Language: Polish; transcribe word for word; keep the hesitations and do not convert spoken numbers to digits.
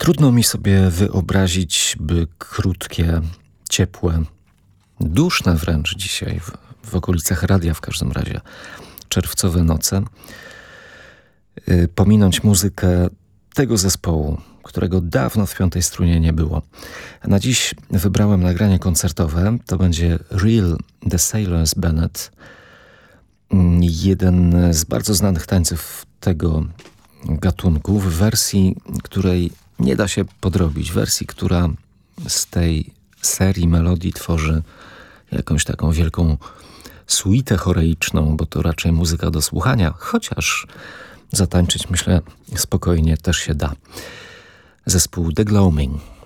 Trudno mi sobie wyobrazić, by krótkie, ciepłe, duszne wręcz dzisiaj, w, w okolicach radia w każdym razie, czerwcowe noce, yy, pominąć muzykę tego zespołu, którego dawno w Piątej Strunie nie było. Na dziś wybrałem nagranie koncertowe. To będzie Reel The Sailors Bennett, jeden z bardzo znanych tańców tego gatunku, w wersji, której nie da się podrobić, wersji, która z tej serii melodii tworzy jakąś taką wielką suitę choreiczną, bo to raczej muzyka do słuchania, chociaż zatańczyć, myślę, spokojnie też się da. Zespół The Gloaming.